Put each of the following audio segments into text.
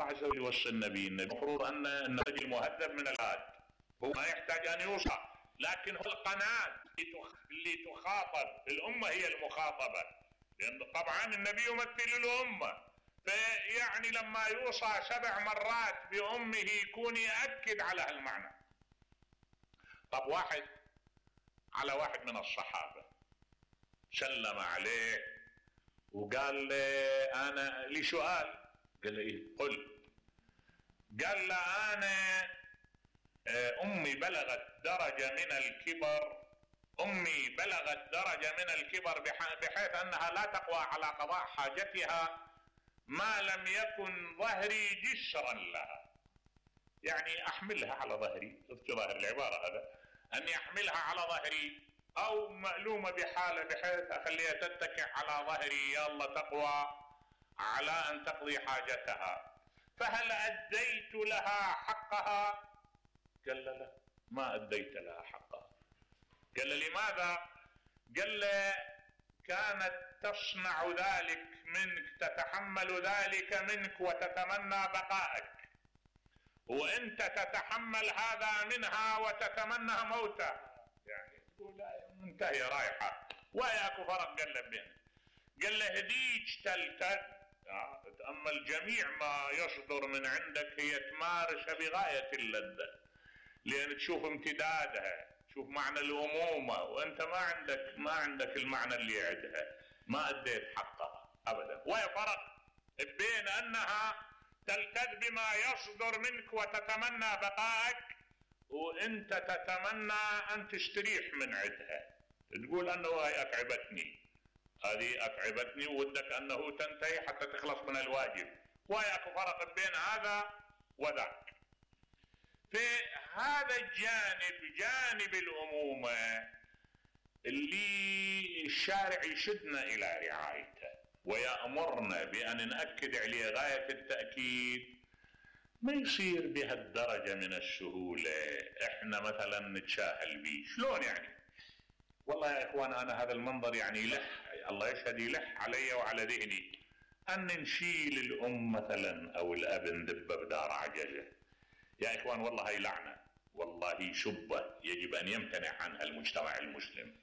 الله عز وجل يوصي النبي المفروض أن الرجل مهذب من العاد، هو ما يحتاج أن يوصى، لكن هو القناة اللي تخاطب الأمة هي المخاطبة، لأن طبعا النبي يمثل الأمة، فيعني لما يوصى 7 مرات بأمه يكون يأكد على هالمعنى. طب واحد على واحد من الصحابة سلم عليه وقال له أنا لي سؤال، قال له إيه؟ قل. قال له أنا أمي بلغت درجة من الكبر، أمي بلغت درجة من الكبر بحيث أنها لا تقوى على قضاء حاجتها ما لم يكن ظهري جسرا لها، يعني أحملها على ظهري، شفت ظاهر العبارة هذا، أني أحملها على ظهري أو مألومة بحالة بحيث أخليها تتكئ على ظهري يا الله تقوى على أن تقضي حاجتها، فهل أديت لها حقها؟ قال لا ما أديت لها حقها. قال لماذا؟ قال له كانت تصنع ذلك منك، تتحمل ذلك منك وتتمنى بقائك، وانت تتحمل هذا منها وتتمنى موتها، يعني تقول منتهية رايحة وياكو فرق. قال له بين، قال له هديك تلتد، تأمل جميع ما يصدر من عندك هي تمارسها بغاية اللذة، لأن تشوف امتدادها، تشوف معنى الأمومة، وأنت ما عندك المعنى اللي يعدها، ما أديت حقها أبدا. ويفرق بين أنها تلتذ بما يصدر منك وتتمنى بقائك، وأنت تتمنى أن تستريح من عدها، تقول أنه هاي أتعبتني، هذه أتعبتني وودك أنه تنتهي حتى تخلص من الواجب. وياك فرق بين هذا وذاك. في هذا الجانب، جانب الأمومة، اللي الشارع يشدنا إلى رعايته ويأمرنا بأن نأكد عليه غاية التأكيد، ما يصير بهالدرجة من السهولة احنا مثلا نتشاهل به. شلون يعني؟ والله يا إخوان أنا هذا المنظر يعني يلح، الله يشهد يلح علي وعلى ذهني، أن نشيل الأم مثلا أو الأب ندبه بدار عجلة. يا إخوان والله هي لعنة، والله شبه يجب أن يمتنع عنها المجتمع المسلم.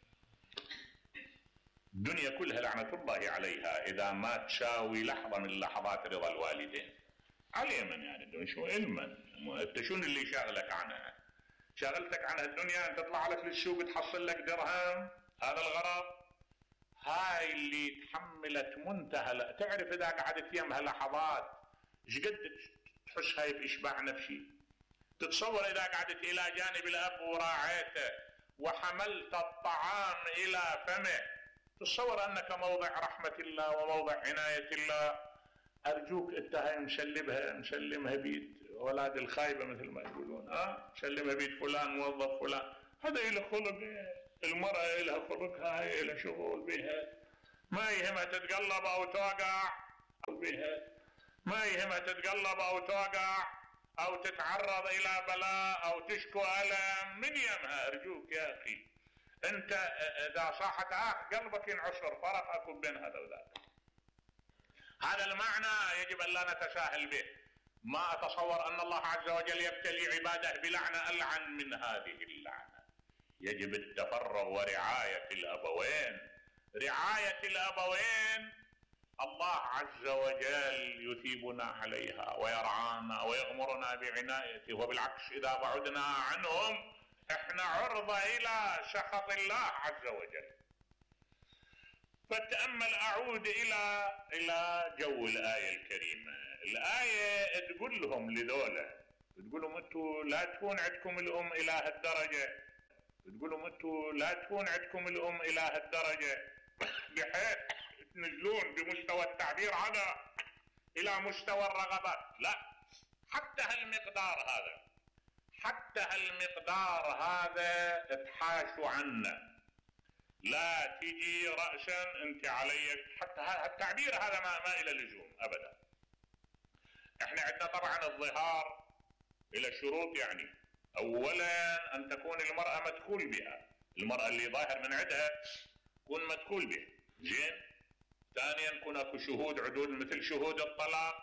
الدنيا كلها لعنة الله عليها إذا ما تشاوي لحظة من لحظات رضا الوالدين. علما يعني الدنيا شو علما، انت شو اللي شاغلك عنها؟ شاغلتك عنها الدنيا، انت تطلع لك للسوق تحصل لك درهم، هذا الغرض. هاي اللي تحملت منتهى، تعرف إذا قعدت يمها لحظات ايش قد تحس هاي بإشباع نفسي. تتصور إذا قعدت إلى جانب الأب وراعيته وحملت الطعام إلى فمه، تصور أنك موضع رحمة الله وموضع عناية الله. أرجوك أنت هاي مسلمها بيت أولاد الخايبة مثل ما يقولون، مسلمها بيت فلان موظف فلان، هذا إله خلق، المرأة إلها خلقها، هاي إلها شغل بها، ما يهمها تتقلب أو توقع بها، ما يهمها تتقلب أو توقع أو تتعرض إلى بلاء أو تشكو ألم، من يمها. أرجوك يا أخي أنت إذا صاحت قلبك ينعصر، فرق أكون بين هذا وذاك. هذا المعنى يجب أن لا نتساهل به. ما أتصور أن الله عز وجل يبتلي عباده بلعنة ألعن من هذه اللعنة. يجب التفرغ ورعاية الأبوين، رعاية الأبوين الله عز وجل يثيبنا عليها ويرعانا ويغمرنا بعنايته، وبالعكس إذا بعدنا عنهم احنا عرضة إلى سخط الله عز وجل. فتأمل، أعود إلى جو الآية الكريمة. الآية تقول لهم لذولا، تقول لهم أنتوا لا تكون عندكم الأم إلى هالدرجة، تقول لهم أنتوا لا تكون عندكم الأم إلى هالدرجة بحيث تنزلون بمستوى التعبير هذا إلى مستوى الرغبات. لا، حتى هالمقدار هذا اتحاشوا عنه، لا تجي رأسا انت علي. حتى التعبير هذا ما إلى لزوم أبدا. احنا عندنا طبعا الظهار إلى شروط، يعني أولا أن تكون المرأة مدخول بها، المرأة اللي ظاهر من عندها تكون مدخول بها، زين. ثانيا يكون اكو شهود عدود مثل شهود الطلاق،